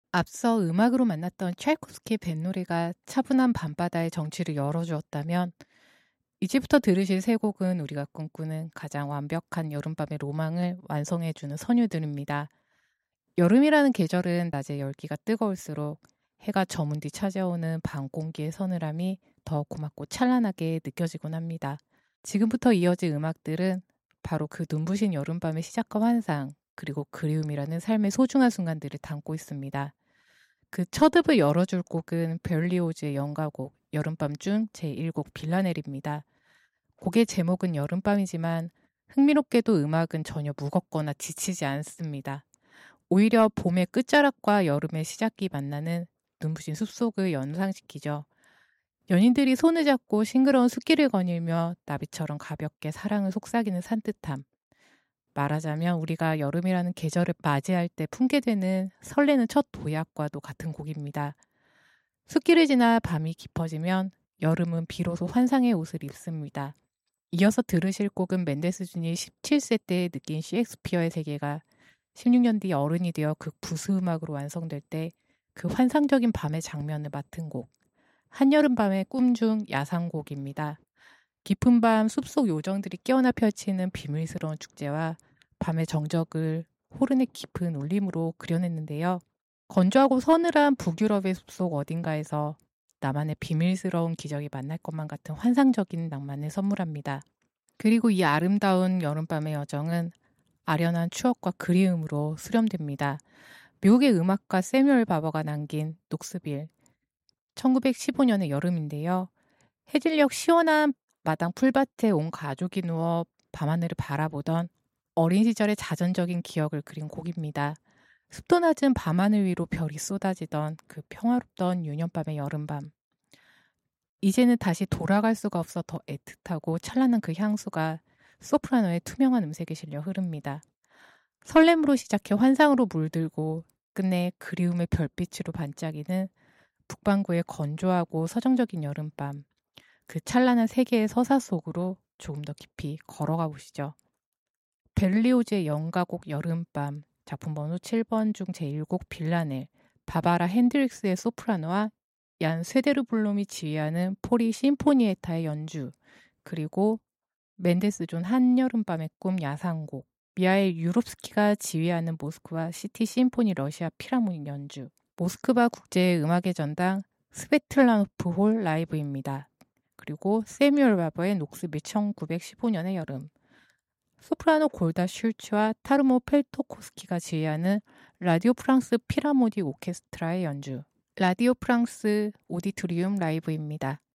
앞서 음악으로 만났던 차이코스키의 뱃노래가 차분한 밤바다의 정취를 열어주었다면 이제부터 들으실 세 곡은 우리가 꿈꾸는 가장 완벽한 여름밤의 로망을 완성해주는 선율들입니다. 여름이라는 계절은 낮에 열기가 뜨거울수록 해가 저문 뒤 찾아오는 밤 공기의 서늘함이 더 고맙고 찬란하게 느껴지곤 합니다. 지금부터 이어질 음악들은 바로 그 눈부신 여름밤의 시작과 환상, 그리고 그리움이라는 삶의 소중한 순간들을 담고 있습니다. 그 첫 읍을 열어줄 곡은 베를리오즈의 연가곡 여름밤 중 제1곡 빌라넬입니다. 곡의 제목은 여름밤이지만 흥미롭게도 음악은 전혀 무겁거나 지치지 않습니다. 오히려 봄의 끝자락과 여름의 시작이 만나는 눈부신 숲속을 연상시키죠. 연인들이 손을 잡고 싱그러운 숲길을 거닐며 나비처럼 가볍게 사랑을 속삭이는 산뜻함. 말하자면 우리가 여름이라는 계절을 맞이할 때 품게 되는 설레는 첫 도약과도 같은 곡입니다. 숲길을 지나 밤이 깊어지면 여름은 비로소 환상의 옷을 입습니다. 이어서 들으실 곡은 멘데스준이 17세 때 느낀 셰익스피어의 세계가 16년 뒤 어른이 되어 극 부수음악으로 완성될 때 그 환상적인 밤의 장면을 맡은 곡, 한여름밤의 꿈 중 야상곡입니다. 깊은 밤 숲속 요정들이 깨어나 펼치는 비밀스러운 축제와 밤의 정적을 호른의 깊은 울림으로 그려냈는데요. 건조하고 서늘한 북유럽의 숲속 어딘가에서 나만의 비밀스러운 기적이 만날 것만 같은 환상적인 낭만을 선물합니다. 그리고 이 아름다운 여름밤의 여정은 아련한 추억과 그리움으로 수렴됩니다. 미국의 음악가 세뮤얼 바버가 남긴 녹스빌, 1915년의 여름인데요. 해질녘 시원한 마당 풀밭에 온 가족이 누워 밤하늘을 바라보던 어린 시절의 자전적인 기억을 그린 곡입니다. 습도 낮은 밤하늘 위로 별이 쏟아지던 그 평화롭던 유년밤의 여름밤. 이제는 다시 돌아갈 수가 없어 더 애틋하고 찬란한 그 향수가 소프라노의 투명한 음색에 실려 흐릅니다. 설렘으로 시작해 환상으로 물들고 끝내 그리움의 별빛으로 반짝이는 북반구의 건조하고 서정적인 여름밤. 그 찬란한 세계의 서사 속으로 조금 더 깊이 걸어가 보시죠. 베를리오즈의 연가곡 여름밤, 작품 번호 7번 중 제1곡 빌라넬, 바바라 핸드릭스의 소프라노와 얀 쇠데르블롬이 지휘하는 포리 심포니에타의 연주, 그리고 멘데스존 한여름밤의 꿈 야상곡, 미하일 유롭스키가 지휘하는 모스크바 시티 심포니 러시아 필하모닉 연주, 모스크바 국제음악의 전당 스베틀라노프 홀 라이브입니다. 그리고 세뮤얼 바버의 녹스빌 1915년의 여름, 소프라노 골다 슐츠와 타르모 펠토코스키가 지휘하는 라디오 프랑스 필하모닉 오케스트라의 연주, 라디오 프랑스 오디토리움 라이브입니다.